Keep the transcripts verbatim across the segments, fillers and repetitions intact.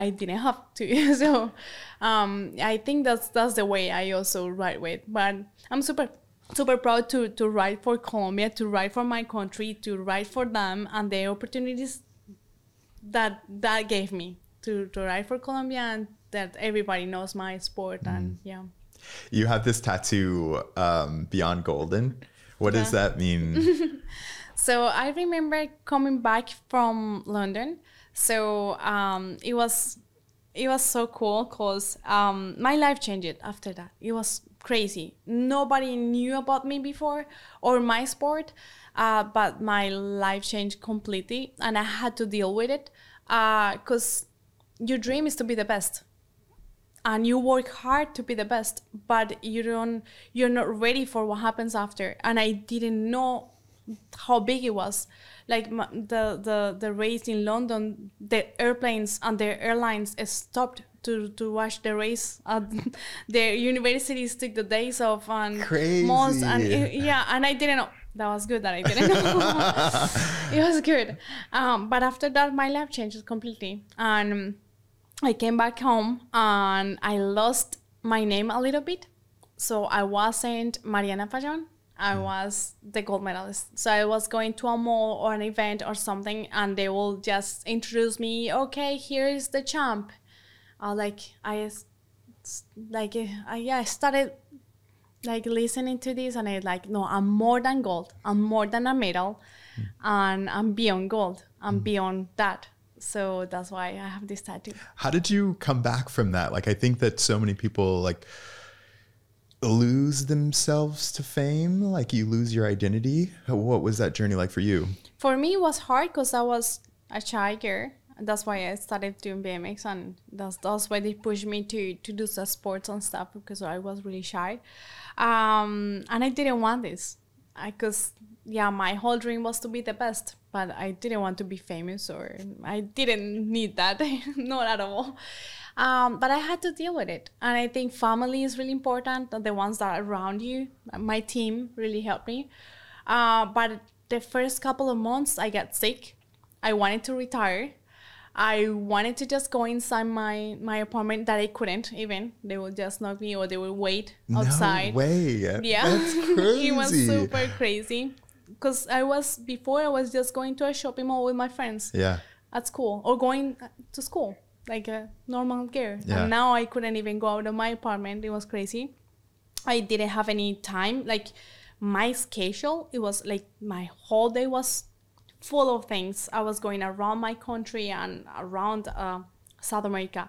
I didn't have to. So um, I think that's that's the way I also ride with. But I'm super super proud to to ride for Colombia, to ride for my country, to ride for them, and the opportunities that that gave me to to ride for Colombia, and that everybody knows my sport. Mm. And yeah. You have this tattoo, um, Beyond Golden. What yeah. does that mean? So I remember coming back from London. So um, it was it was so cool because um, my life changed after that. It was crazy. Nobody knew about me before or my sport, uh, but my life changed completely, and I had to deal with it because uh, your dream is to be the best. And you work hard to be the best, but you don't, you're not ready for what happens after. And I didn't know how big it was. Like my, the, the, the race in London, the airplanes and the airlines stopped to, to watch the race. Uh, the universities took the days off and Crazy. months. And it, yeah, and I didn't know. That was good that I didn't know. It was good. Um, but after that, my life changed completely. And I came back home and I lost my name a little bit. So I wasn't Mariana Fajon. I was the gold medalist. So I was going to a mall or an event or something, and they will just introduce me. Okay, here is the champ. Uh, like I, like I, yeah, I started like listening to this, and I like, no, I'm more than gold. I'm more than a medal, mm. and I'm beyond gold. I'm mm. beyond that. So that's why I have this tattoo. How did you come back from that? Like, I think that so many people like lose themselves to fame. Like, you lose your identity. What was that journey like for you? For me, it was hard because I was a shy girl. That's why I started doing B M X, and that's that's why they pushed me to to do some sports and stuff, because I was really shy, um, and I didn't want this. Because yeah, my whole dream was to be the best, but I didn't want to be famous, or I didn't need that, not at all. Um, but I had to deal with it, and I think family is really important. The ones that are around you, my team really helped me. Uh, but the first couple of months, I got sick. I wanted to retire. I wanted to just go inside my, my apartment that I couldn't even. They would just knock me, or they would wait outside. No way. Yeah. That's crazy. It was super crazy. Because I was, before I was just going to a shopping mall with my friends. Yeah. At school, or going to school like a normal girl. Yeah. And now I couldn't even go out of my apartment. It was crazy. I didn't have any time. Like my schedule, it was like my whole day was full of things. I was going around my country and around uh, South America,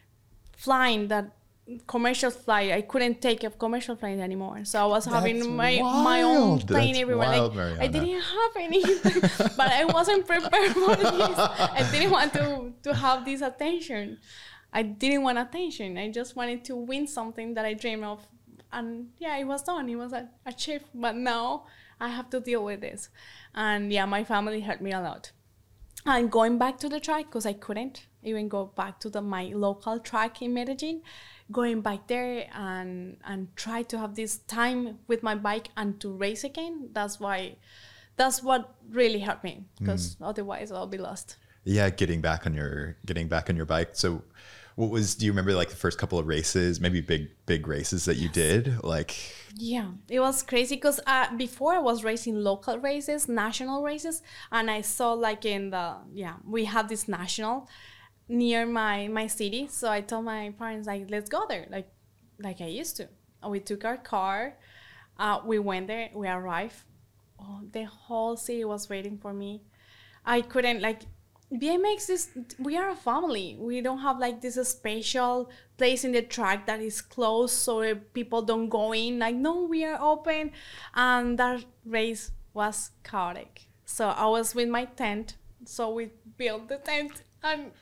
flying that commercial flight. I couldn't take a commercial flight anymore, so I was That's having my wild. my own plane That's everywhere. wild, like Mariana. I didn't have any, but I wasn't prepared for this. I didn't want to to have this attention. I didn't want attention. I just wanted to win something that I dreamed of, and yeah, it was done. It was a, achieved. But now I have to deal with this. And yeah, my family helped me a lot. And going back to the track, because I couldn't even go back to the my local track in Medellin, going back there and and try to have this time with my bike and to race again, that's why, that's what really helped me, because mm. otherwise I'll be lost. Yeah, getting back on your getting back on your bike. So what was, do you remember like the first couple of races, maybe big, big races that you yes. did? Like, yeah, it was crazy because uh, before I was racing local races, national races, and I saw like in the, yeah, we have this national near my, my city. So I told my parents, like, let's go there, like, like I used to. And we took our car, uh, we went there, we arrived. Oh, the whole city was waiting for me. I couldn't, like, B M X is, we are a family. We don't have like this special place in the track that is closed so people don't go in. Like, no, we are open. And that race was chaotic. So I was with my tent. So we built the tent and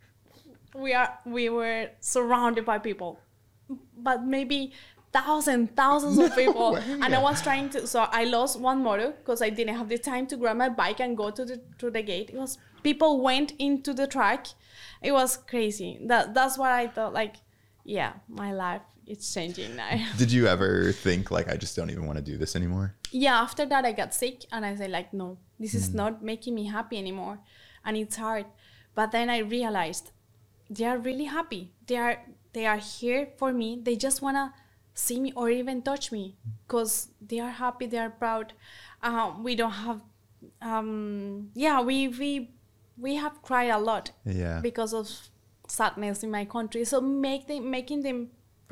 we are we were surrounded by people. But maybe thousands, thousands of people. No and I was trying to, so I lost one motor because I didn't have the time to grab my bike and go to the to the gate. It was, people went into the track. It was crazy. That That's what I thought, like, yeah, my life is changing now. Did you ever think like, I just don't even want to do this anymore? Yeah, after that I got sick and I said like, no, this is mm. not making me happy anymore. And it's hard. But then I realized they are really happy. They are they are here for me. They just wanna see me or even touch me because they are happy. They are proud. Uh, we don't have, um, yeah, we we we have cried a lot Yeah. because of sadness in my country. So make them making them